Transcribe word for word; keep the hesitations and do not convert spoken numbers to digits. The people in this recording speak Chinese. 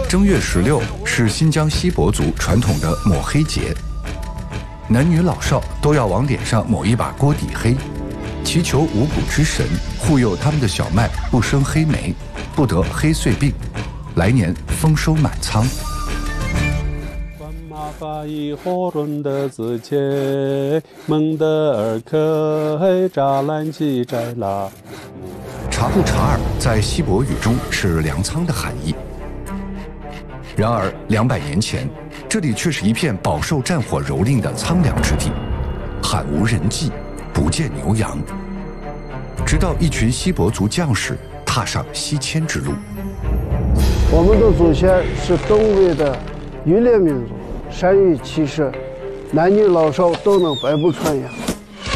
正月十六是新疆锡伯族传统的抹黑节，男女老少都要往脸上抹一把锅底黑，祈求五谷之神护佑他们的小麦不生黑霉，不得黑穗病，来年丰收满仓。 法以火中的自切蒙德尔克黑扎兰基摘拉。 察布查尔在锡伯语中是粮仓的含义。然而两百年前，这里却是一片饱受战火蹂躏的苍凉之地，罕无人迹，不见牛羊。直到一群锡伯族将士踏上西迁之路。 我们的祖先是东北的渔猎民族，善于骑射，男女老少都能百步穿杨。